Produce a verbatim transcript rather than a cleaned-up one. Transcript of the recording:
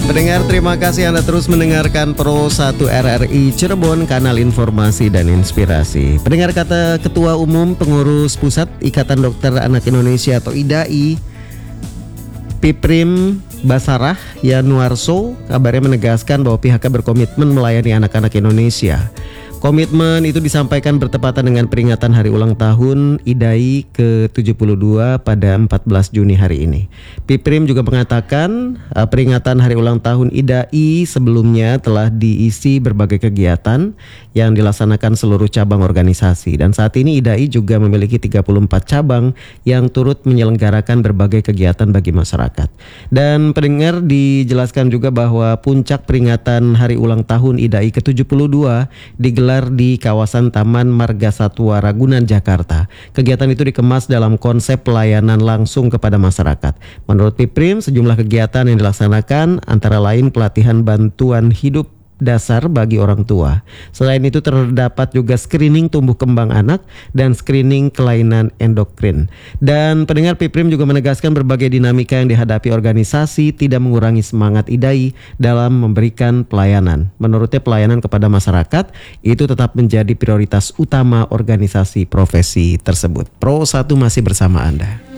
Pendengar, terima kasih Anda terus mendengarkan Pro satu R R I Cirebon, kanal informasi dan inspirasi. Pendengar, kata Ketua Umum Pengurus Pusat Ikatan Dokter Anak Indonesia atau I D A I, Piprim Basarah Yanuarso, kabarnya menegaskan bahwa pihaknya berkomitmen melayani anak-anak Indonesia. Komitmen itu disampaikan bertepatan dengan peringatan hari ulang tahun I D A I ke tujuh puluh dua pada empat belas Juni hari ini. Piprim juga mengatakan uh, peringatan hari ulang tahun I D A I sebelumnya telah diisi berbagai kegiatan yang dilaksanakan seluruh cabang organisasi, dan saat ini I D A I juga memiliki tiga puluh empat cabang yang turut menyelenggarakan berbagai kegiatan bagi masyarakat. Dan pendengar, dijelaskan juga bahwa puncak peringatan hari ulang tahun I D A I ke tujuh puluh dua digelar di kawasan Taman Marga Satwa Ragunan, Jakarta. Kegiatan itu dikemas dalam konsep pelayanan langsung kepada masyarakat. Menurut Piprim, sejumlah kegiatan yang dilaksanakan antara lain pelatihan bantuan hidup dasar bagi orang tua. Selain itu terdapat juga screening tumbuh kembang anak dan screening kelainan endokrin. Dan pendengar, Piprim juga menegaskan berbagai dinamika yang dihadapi organisasi tidak mengurangi semangat I D A I dalam memberikan pelayanan. Menurutnya, pelayanan kepada masyarakat itu tetap menjadi prioritas utama organisasi profesi tersebut. Pro satu masih bersama Anda.